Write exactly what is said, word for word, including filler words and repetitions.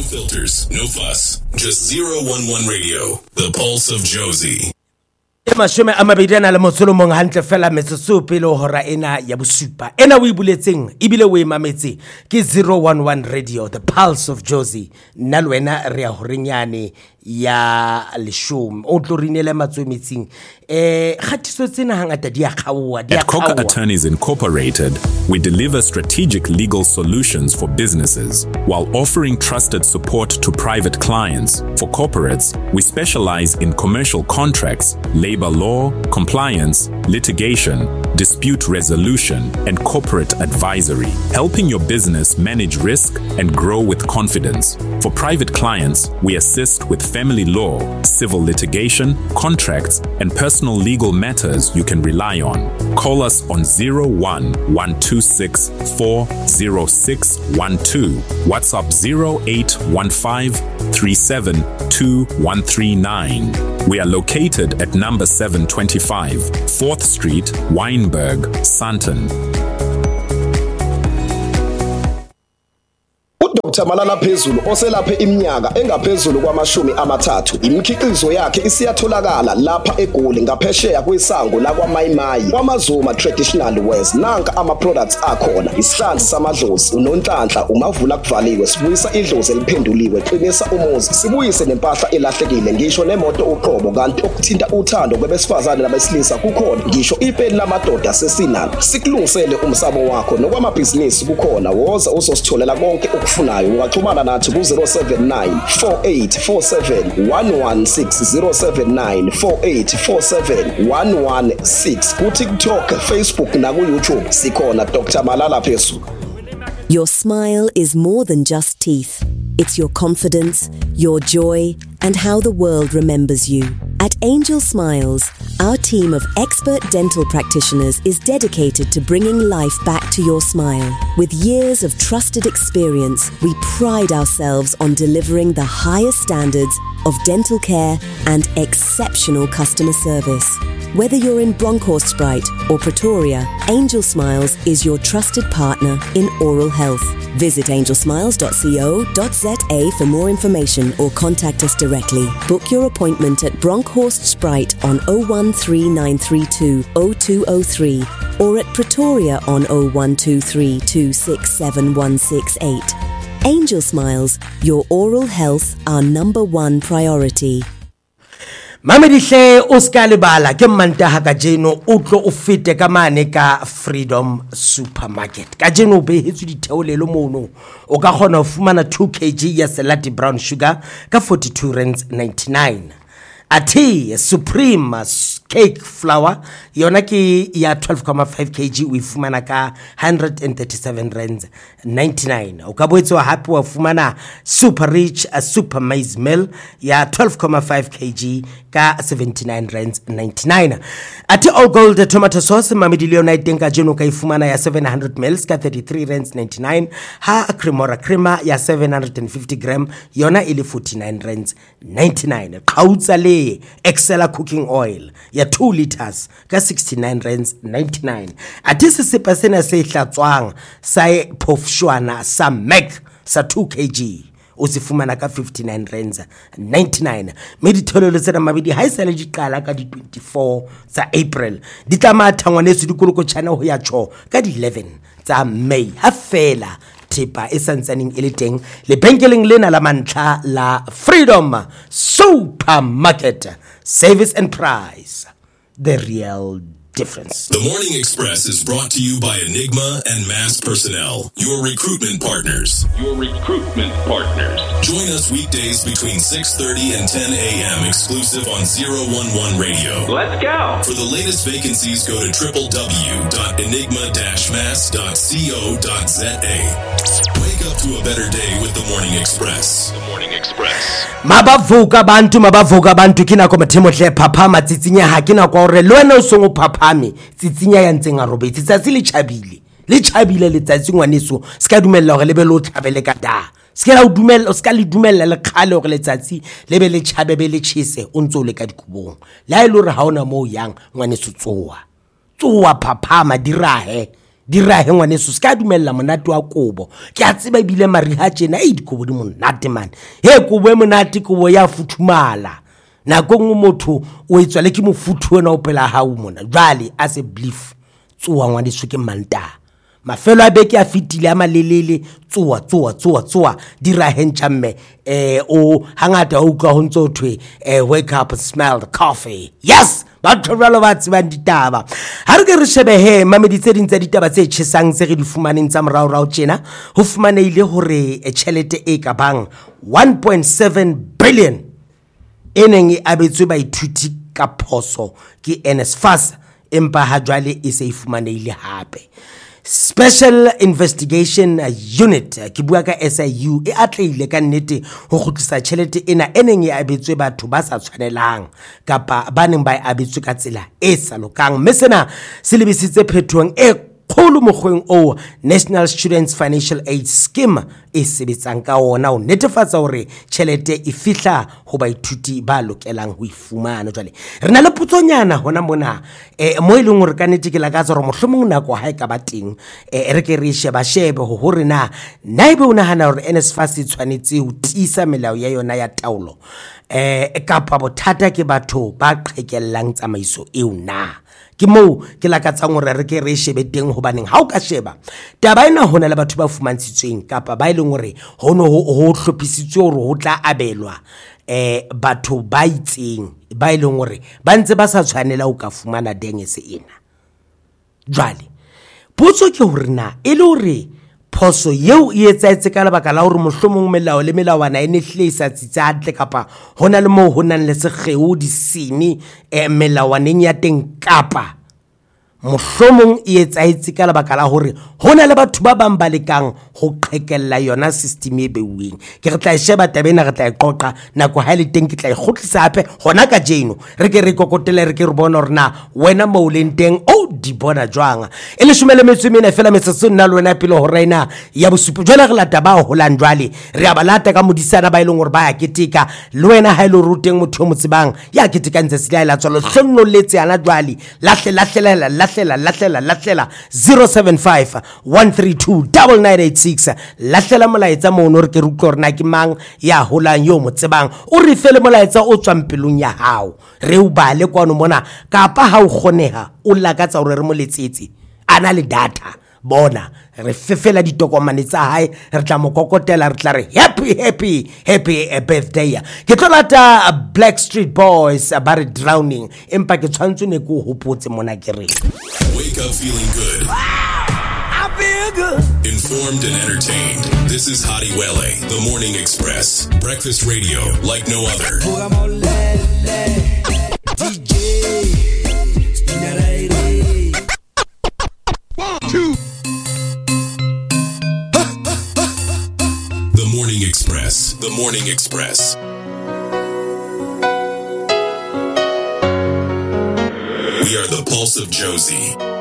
filters, no fuss. Just zero one one Radio, the pulse of Jozi. Mashome a mabedi ana le motsolomong hantle fela metsotso pele hora ena ya bosupa ena o ibuletseng ibile o emametse ke zero one one Radio, the pulse of Jozi. Nna le wena re a horenyane ya leshome o tlorinele matswemetsing eh khatiso tsena hangata di a khaowa di a At Coca Attorneys Incorporated, we deliver strategic legal solutions for businesses while offering trusted support to private clients. For corporates, we specialize in commercial contracts, labor law, compliance, litigation, dispute resolution, and corporate advisory, helping your business manage risk and grow with confidence. For private clients, we assist with family law, civil litigation, contracts, and personal legal matters you can rely on. Call us on zero one one two six four zero six one two, WhatsApp zero eight one five three seven two one three nine. We are located at number seven twenty-five, fourth Street, Wynberg, Sandton. Doctor Malala Phezulu oselaphe iminyaka engaphezulu kwamashumi amathathu, imikhiqizo yakhe isiyatholakala lapha eGoli ngaphesheya kwisango la kwaMayimayi kwaMazuma Traditional Wares. Nanka ama products akhona: isihlanzi samadlozi, unonhlanhla, umavula kuvaliwe, sibuyisa idlozi eliphenduliwe, qinisa umuzi, sibuyise nempahla elahlekile, ngisho nemoto uqobo. Kanti okuthinta uthando kwabesifazane nabesilisa kukhona, ngisho ipeni lamadoda sesinalo. Sikulungisele umsamo wakho nokwamabhizinisi kukhona. Woza uzositholela konke ukufunayo. Ungaxhumana nathi ku zero seven nine four eight four seven one one six, zero seven nine four eight four seven one one six. Ku TikTok, Facebook na ku YouTube sikhona Doctor Malala Phezulu. Your smile is more than just teeth. It's your confidence, your joy, and how the world remembers you. At Angel Smiles, our team of expert dental practitioners is dedicated to bringing life back to your smile. With years of trusted experience, we pride ourselves on delivering the highest standards of dental care and exceptional customer service. Whether you're in Bronkhorstspruit or Pretoria, Angel Smiles is your trusted partner in oral health. Visit angel smiles dot co dot za for more information or contact us directly. Book your appointment at Bronkhorstspruit on zero one three nine three two zero two zero three or at Pretoria on zero one two three two six seven one six eight. Angel Smiles, your oral health, our number one priority. Mamedihle o ska lebala ke Mantaha kajeno o tlo o fete ka mane ka Freedom Supermarket. Kajeno o behetswe ditheolelo mono o ka kgona ho fumana two kilograms ya Selati brown sugar ka forty-two rands ninety-nine. Ati Supreme cake flour yona ke ya twelve point five kilograms we fumana ka one hundred thirty-seven rands ninety-nine. O ka boetse wa hape wa fumana Super Rich a super maize meal ya twelve point five kilograms ka seventy-nine rands ninety-nine. Ati All Gold tomato sauce mamedile yona itenka jeno ka ifumana ya seven hundred milliliters ka thirty-three rands ninety-nine. Ha Cremora crema ya seven hundred fifty grams yona ile forty-nine rands ninety-nine. Qautsa le Excella cooking oil ya two liters ka sixty-nine rands ninety-nine. Ati sesepa sena se hlatswang sa phofshwana sa Mac sa two kilograms o se fumana ka fifty-nine rands ninety-nine. Medithololo tsena mabedi ha isale di qala ka di twenty-four tsa April, di tlama thangwanetse dikoloko tshana ho ya tsho ka di eleven tsa May. Ha fela Tipa e santsaneng e le teng lebenkeleng lena la mantlha la Freedom Supermarket. Service and price, the real difference. The Morning Express is brought to you by Enigma and Mass Personnel, your recruitment partners. Your recruitment partners. Join us weekdays between six thirty and ten a.m. exclusive on zero one one Radio. Let's go. For the latest vacancies, go to w w w dot enigma dash mass dot co dot za. Wake up to a better day with the Morning Express. The Morning Express. Mabavuka bantu mabavuka bantu kina ko mathemohle phaphama tsitsinya ha kina kwa re le wena o songo phaphame tsitsinya ya ntseng a robetse tsatsi le chabile le chabile le tsatsi ngwaneso ska dumella gore le be lo tlhabele ka da ska la dumella ska le dumella le khale gore le tsatsi le be le chabebe le tshise o ntso le ka dikubong la ile re ha ona mo yang ngwaneso tsoa tsoa phaphama dirahe dira he ngwaneso ska dumella monate wa kobo ke a tseba bile mariha tjena e dikobo di monate man he kobo e monate kobo ya futhumala na go ngwe motho o etswa le ke mofuthu wena o pela ha o mona jwale as a belief tsoa ngwaneso ke manta mafelo a beke a fitile a malelele tsoa tsoa tsoa tsoa dira hentša mme eh o hangata o utlwa ho ntso thwe eh wake up smell the coffee yes batho ba lo ba tsebang ditaba ha re ke re shebe he mameditse dintse ditaba tse tshesang tse re di fumaneng tsa morao rao tjena ho fumaneile hore tšhelete e ka bang one point seven billion eneng e abetswe baithuti ka phoso ke NSFAS empa ha jwale e se e fumaneile hape. Special Investigation Unit ke bua ka S I U e atleile ka nnete ho kgutlisa tšhelete ena eneng e abetswe batho ba sa tshwanelang kapa ba neng ba e abetswe ka tsela e sa lokang mme sena se lebisitse phetohong e kgolo mokgweng o National Students Financial Aid Scheme e sebetsang ka ona o netefatsa hore tšhelete e fihla ho baithuti ba lokelang ho ifumana jwale re na le putsonyana hona mona eh mo ile ngore ka nnete ke la ka tsoro mohlomong nako ha e ka ba teng eh re ke re sheba shebe ho hore na naibe o nahana hore NSFAS e tshwanetse ho tisa melao ya yona ya taolo eh kapa bothata ke batho ba qhekellang tsamaiso eo na ke mo ke la ka tsang hore re ke re shebe teng hobaneng ha o ka sheba taba ena hona le batho ba fumantshitsweng kapa ba ile ngore hono ho hlophisitswe hore ho tla abelwa eh batho ba itseng ba ile ngore ba ntse ba sa tshwanela o ka fumana dengese ena jwale potso ke hore na e le hore phoso yeo e etsaetse ka lebaka la hore mohlomong melao le melawana e nehle isa tsitsa atle kapa hona le mo honang le segeu di sini e melawaneng ya teng kapa mohlomong e etsaetse ka lebaka la hore hona le batho ba bang ba lekang ho qhekella yona system e beuweng ke re tla sheba tabena re tla iqoqa nako ha le teng ke tla ikgotlisa hape hona ka jeno re ke re kokotele re ke re bona rena wena mo leng teng o di bona jwanga e le shumele metso mena fela metsotso nna le wena pele ho reina ya bosupo jwale re lata ba ho landjwale re a balata ka modisana ba ileng hore ba ya ketika le wena ha ile ruteng motho mo tsebang ya ketika ntse se la tsolo hlonno letse ana jwale lahle lahlela lahlela lahlela lahlela zero seven five one three two nine nine eight six lahlela molaetsa mo no re ke rutlo rena ke mang ya holang yo mo tsebang o re fele molaetsa o tswang pelong ya hao re o bale kwano mona kapa ha o kgoneha o lakatsa hore re mo letsetse ana le data bona re fefela ditokomane tsa hae re tla mo kokotela re tla re happy happy happy birthday ke tlolata Black Street Boys ba re drowning empa ke tshwantse ne ko hopotse mona ke re wake up feeling good. I feel good. Informed and entertained. This is Hadi Wele, The Morning Express. Breakfast radio like no other. D J One, two. The Morning Express. The Morning Express. We are the Pulse of Josie.